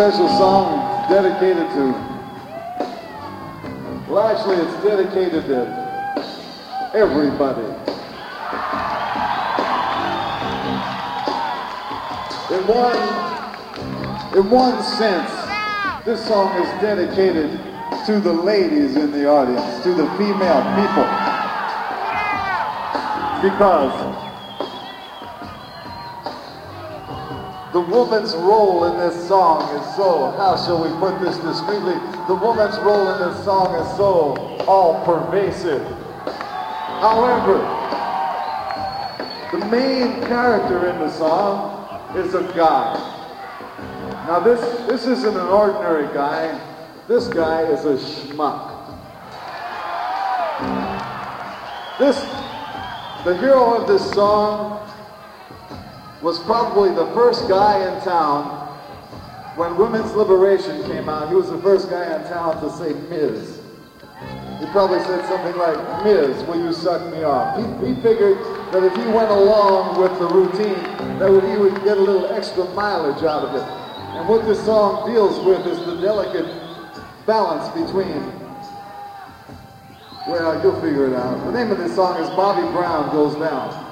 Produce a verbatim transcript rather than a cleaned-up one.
Special song dedicated to, well actually it's dedicated to everybody. In one, in one sense, this song is dedicated to the ladies in the audience, to the female people. Because the woman's role in this song is so, how shall we put this discreetly? The woman's role in this song is so all-pervasive. However, the main character in the song is a guy. Now this, this isn't an ordinary guy. This guy is a schmuck. This, the hero of this song was probably the first guy in town when women's liberation came out. He was the first guy in town to say Miz. He probably said something like, Miz, will you suck me off? He, he figured that if he went along with the routine, that he would get a little extra mileage out of it. And what this song deals with is the delicate balance between, well, you'll figure it out. The name of this song is Bobby Brown Goes Down.